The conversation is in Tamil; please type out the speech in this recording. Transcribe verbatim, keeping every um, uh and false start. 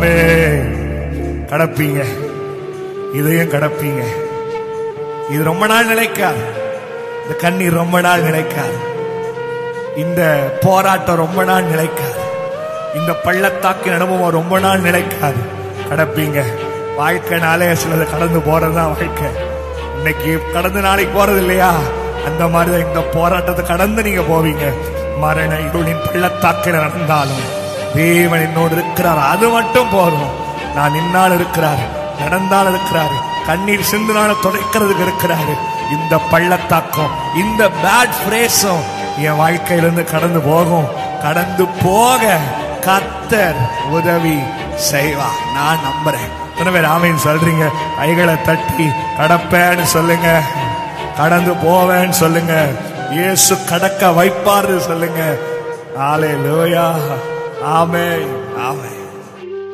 கடப்பீங்க, இதையும் கடப்பீங்க. இது ரொம்ப நாள் நிலைக்காது. இந்த கண்ணீர் ரொம்ப நாள் நிலைக்காது. இந்த போராட்டம் ரொம்ப நாள் நிலைக்காது. இந்த பள்ளத்தாக்கின் அனுபவம் ரொம்ப நாள் நிலைக்காது. கடப்பீங்க. வாழ்க்கைனாலே சிலது கடந்து போறதுதான் வாழ்க்கை. இன்னைக்கு கடந்து நாளைக்கு போறது இல்லையா? அந்த மாதிரிதான் இந்த போராட்டத்தை கடந்து நீங்க போவீங்க. மரண இருளின் பள்ளத்தாக்கில் நடந்தாலும் தேவன் என்னோடு இருக்கிறார், அது மட்டும் போதும். நான் நின்னால் இருக்கிறார், நடந்தால் இருக்கிறாரு, கண்ணீர் சிந்துனால துடைக்கிறதுக்கு இருக்கிறாரு. இந்த பள்ளத்தாக்கம், இந்த பேட் பிரேஸும் என் வாழ்க்கையிலிருந்து கடந்து போகும். கடந்து போக கர்த்தர் உதவி செய்வார். நான் நம்புறேன். எத்தனை ஆமென் சொல்றீங்க? கைகளை தட்டி கடப்பேன்னு சொல்லுங்க, கடந்து போவேன்னு சொல்லுங்க, இயேசு கடக்க வைப்பாரு சொல்லுங்க. ஹல்லேலூயா. ஆமென், ஆமென்.